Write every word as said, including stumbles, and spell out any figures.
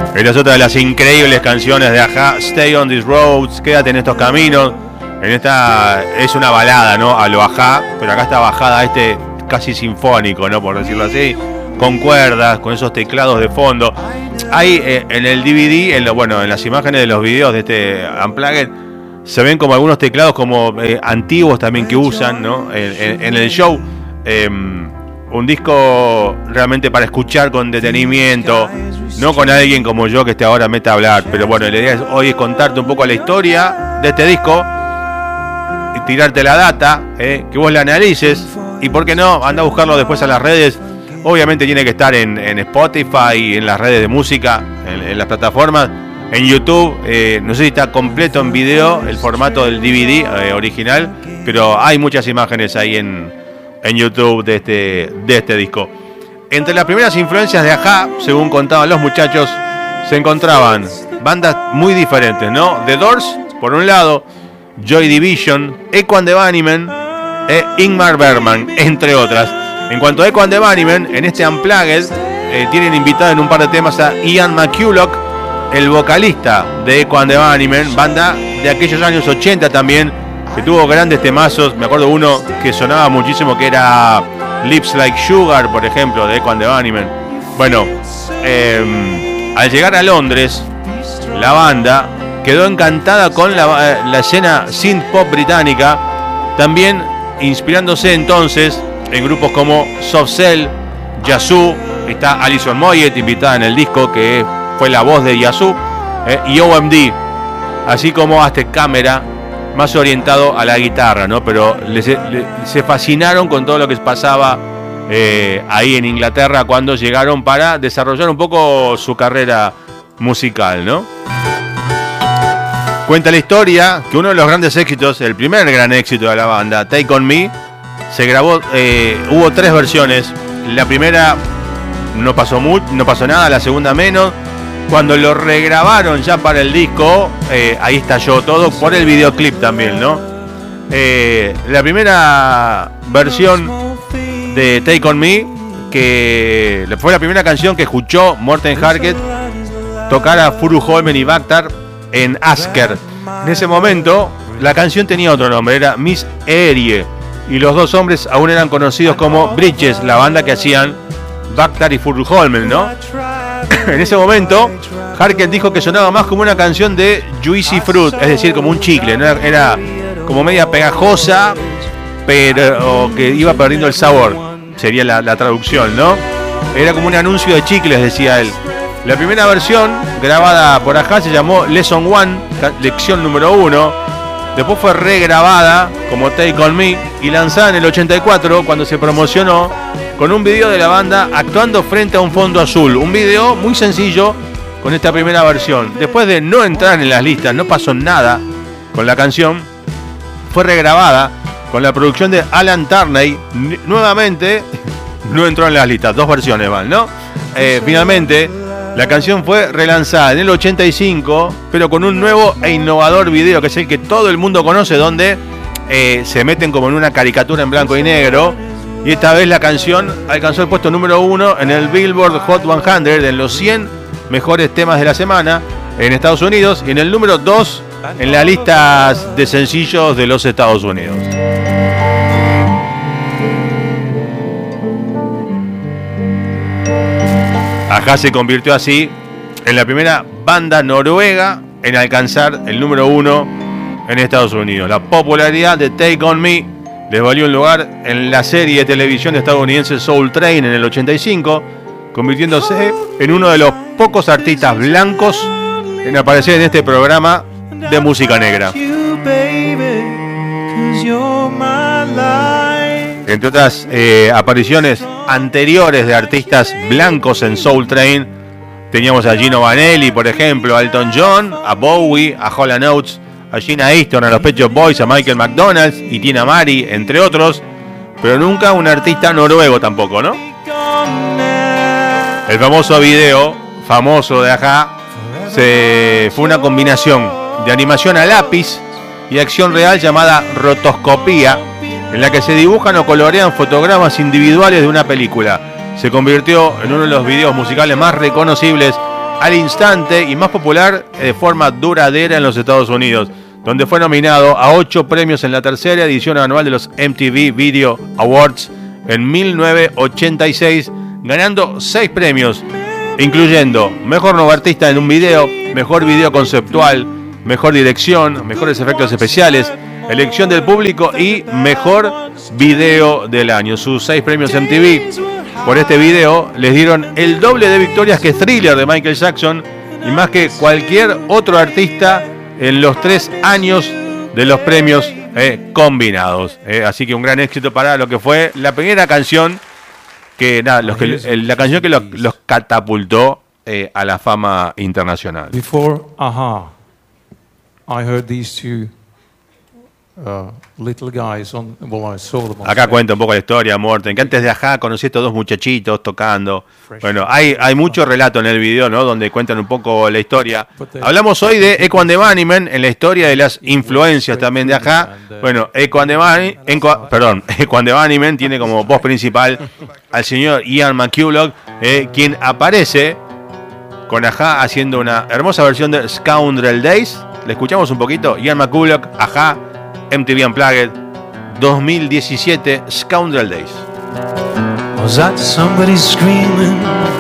Esta es otra de las increíbles canciones de A-ha, Stay on These Roads, quédate en estos caminos. En esta es una balada, ¿no? A lo A-ha, pero acá está bajada a este casi sinfónico, ¿no? Por decirlo así, con cuerdas, con esos teclados de fondo. Hay eh, en el D V D, en lo, bueno, en las imágenes de los videos de este Unplugged, se ven como algunos teclados como eh, antiguos también que usan, ¿no? En, en, en el show. Eh, un disco realmente para escuchar con detenimiento, no con alguien como yo que esté ahora meta a hablar. Pero bueno, la idea es, hoy es contarte un poco la historia de este disco y tirarte la data, eh, que vos la analices. Y por qué no, anda a buscarlo después a las redes. Obviamente tiene que estar en, en Spotify y en las redes de música, en, en las plataformas. En YouTube, eh, no sé si está completo en video el formato del D V D eh, original, pero hay muchas imágenes ahí en, en YouTube de este, de este disco. Entre las primeras influencias de A-ha, según contaban los muchachos, se encontraban bandas muy diferentes, ¿no? The Doors, por un lado, Joy Division, Echo and the Bunnymen e Ingmar Bergman, entre otras. En cuanto a Echo and the Bunnymen, en este Unplugged eh, tienen invitado en un par de temas a Ian McCulloch, el vocalista de Echo and the Bunnymen, banda de aquellos años ochenta también, que tuvo grandes temazos. Me acuerdo uno que sonaba muchísimo, que era Lips Like Sugar, por ejemplo, de Echo and the Bunnymen. Bueno, eh, al llegar a Londres, la banda quedó encantada con la, la escena synth pop británica, también inspirándose entonces en grupos como Soft Cell, Yazoo. Está Alison Moyet invitada en el disco, que fue la voz de Yazoo, eh, y O M D, así como Aztec Camera, más orientado a la guitarra, ¿no? Pero les, les, se fascinaron con todo lo que pasaba eh, ahí en Inglaterra cuando llegaron para desarrollar un poco su carrera musical, ¿no? Cuenta la historia que uno de los grandes éxitos, el primer gran éxito de la banda, Take On Me, se grabó, eh, hubo tres versiones. La primera no pasó mucho, no pasó nada, la segunda menos. Cuando lo regrabaron ya para el disco, eh, ahí estalló todo, por el videoclip también, ¿no? Eh, la primera versión de Take On Me, que fue la primera canción que escuchó Morten Harket tocar a Furu Holmen y Baktar en Asker. En ese momento la canción tenía otro nombre, era Miss Erie, y los dos hombres aún eran conocidos como Bridges, la banda que hacían Baktar y Furu Holmen, ¿no? En ese momento Harket dijo que sonaba más como una canción de Juicy Fruit, es decir, como un chicle, ¿no? Era como media pegajosa, pero que iba perdiendo el sabor, sería la, la traducción, ¿no? Era como un anuncio de chicles, decía él. La primera versión, grabada por A-ha, se llamó Lesson One, lección número uno. Después fue regrabada como Take On Me y lanzada en el ochenta y cuatro, cuando se promocionó con un video de la banda actuando frente a un fondo azul. Un video muy sencillo con esta primera versión. Después de no entrar en las listas, no pasó nada con la canción, fue regrabada con la producción de Alan Turney. Nuevamente no entró en las listas, dos versiones van, ¿no? Eh, finalmente la canción fue relanzada en el ochenta y cinco, pero con un nuevo e innovador video, que es el que todo el mundo conoce, donde eh, se meten como en una caricatura en blanco y negro. Y esta vez la canción alcanzó el puesto número uno en el Billboard Hot cien, en los cien mejores temas de la semana en Estados Unidos, y en el número dos en las listas de sencillos de los Estados Unidos. A-ha se convirtió así en la primera banda noruega en alcanzar el número uno en Estados Unidos. La popularidad de Take On Me les valió un lugar en la serie de televisión estadounidense Soul Train en el ochenta y cinco, convirtiéndose en uno de los pocos artistas blancos en aparecer en este programa de música negra. Entre otras eh, apariciones anteriores de artistas blancos en Soul Train, teníamos a Gino Vanelli, por ejemplo, a Elton John, a Bowie, a Hall and Oates, a Gina Easton, a los Pet Shop Boys, a Michael McDonald y Tina Mari, entre otros, pero nunca un artista noruego tampoco, ¿no? El famoso video, famoso de A-ha, se, fue una combinación de animación a lápiz y acción real llamada rotoscopía, en la que se dibujan o colorean fotogramas individuales de una película. Se convirtió en uno de los videos musicales más reconocibles al instante y más popular de forma duradera en los Estados Unidos, donde fue nominado a ocho premios en la tercera edición anual de los M T V Video Awards en mil novecientos ochenta y seis, ganando seis premios, incluyendo Mejor Nuevo Artista en un Video, Mejor Video Conceptual, Mejor Dirección, Mejores Efectos Especiales, Elección del Público y Mejor Video del Año. Sus seis premios M T V por este video les dieron el doble de victorias que Thriller de Michael Jackson y más que cualquier otro artista en los tres años de los premios eh, combinados. Eh, así que un gran éxito para lo que fue la primera canción que nada, los que, el, la canción que los, los catapultó eh, a la fama internacional. Before Aha, I heard these two uh, little guys on. Well, I saw them on Acá stage. cuenta un poco la historia, Morten, que antes de Ajá conocí a estos dos muchachitos tocando. Bueno, hay, hay mucho relato en el video, ¿no? Donde cuentan un poco la historia. Hablamos hoy de Echo and the Bunnymen, en la historia de las influencias también de Ajá. Bueno, Echo and the Bunny, Echo, perdón, Echo and the Bunnymen tiene como voz principal al señor Ian McCulloch, eh, quien aparece con Ajá haciendo una hermosa versión de Scoundrel Days. Le escuchamos un poquito. Ian McCulloch, Ajá, M T V Unplugged dos mil diecisiete, Scoundrel Days. Was that somebody screaming